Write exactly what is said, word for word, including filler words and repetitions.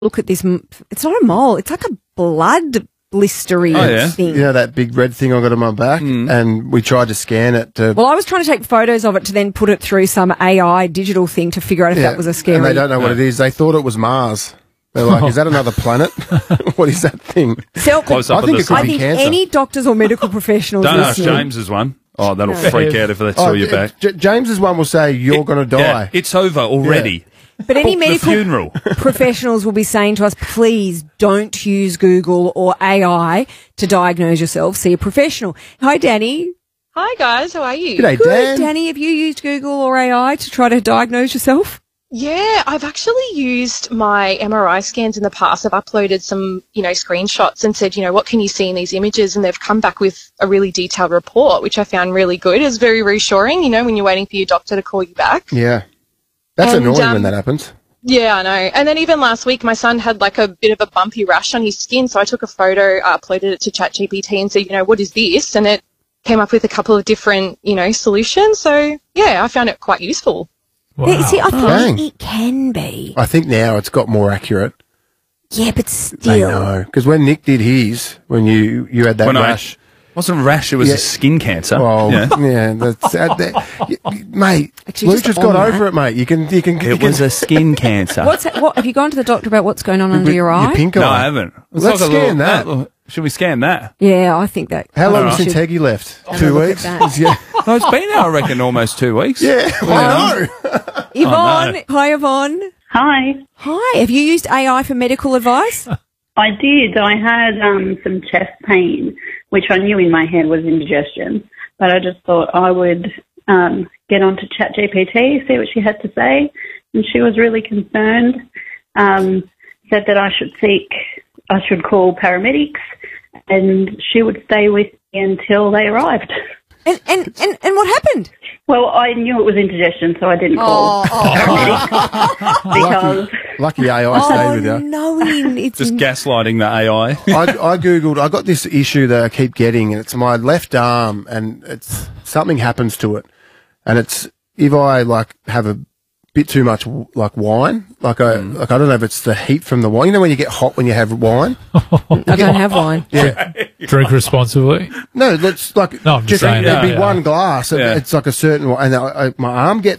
look at this. It's not a mole. It's like a blood blistery Oh, yeah. thing. You know that big red thing I got on my back? Mm. And we tried to scan it to... Well, I was trying to take photos of it to then put it through some A I digital thing to figure out if that was a scary... And they don't know what it is. They thought it was Mars. They're like, is that another planet? What is that thing? So, Close up I of think the it could I be think cancer. any doctors or medical professionals Don't ask listening- James's one. Oh, that'll No. freak out if they saw Oh, you back. J- James's one will say, you're going to Yeah, die. it's over already. But any Book medical the funeral. professionals will be saying to us, please don't use Google or A I to diagnose yourself. See a professional. Hi, Danny. Hi guys, how are you? G'day, Good, Dan. Danny. Have you used Google or A I to try to diagnose yourself? Yeah, I've actually used my M R I scans in the past. I've uploaded some, you know, screenshots and said, you know, what can you see in these images? And they've come back with a really detailed report, which I found really good. It's very reassuring, you know, when you're waiting for your doctor to call you back. Yeah. That's And, annoying um, when that happens. Yeah, I know. And then even last week, my son had like a bit of a bumpy rash on his skin. So I took a photo, uh, uploaded it to ChatGPT and said, you know, what is this? And it came up with a couple of different, you know, solutions. So yeah, I found it quite useful. Yeah, see, I Dang. think it can be. I think now it's got more accurate. Yeah, but They still. know. Because when Nick did his, when you, you had that When I- rash... Wasn't rash, it was Yeah. a skin cancer. Oh, Yeah. yeah. that's, uh, that, y- y- mate, Actually, Luke just just got on over that- it, mate. You can... You can you It can, was a skin cancer. What's that, what, have you gone to the doctor about what's going on under your eye? Your pink No, eye. I haven't. It's Let's like a scan that. little- Should we scan that? Yeah, I think that. How long I since should- Heggy left? Have a Two look at weeks? that. Yeah. No, it's been, I reckon, almost two weeks. Yeah, I know. Yvonne. no. Hi, Yvonne. Hi. Hi. Have you used A I for medical advice? I did. I had um, some chest pain, which I knew in my head was indigestion, but I just thought I would um, get onto ChatGPT, see what she had to say, and she was really concerned, um, said that I should seek, I should call paramedics, and she would stay with me until they arrived. And, and, and, and what happened? Well, I knew it was indigestion, so I didn't call paramedics because Lucky A I Oh, stayed with you. knowing it's Just gaslighting the A I. I, I googled. I got this issue that I keep getting, and it's my left arm, and it's something happens to it, and it's if I like have a bit too much like wine, like I like I don't know if it's the heat from the wine. You know when you get hot when you have wine. I don't have wine. Yeah. Drink responsibly. No, that's like No, I'm just just saying there'd that, be yeah. one glass. and Yeah. It's like a certain one, and I, I, my arm gets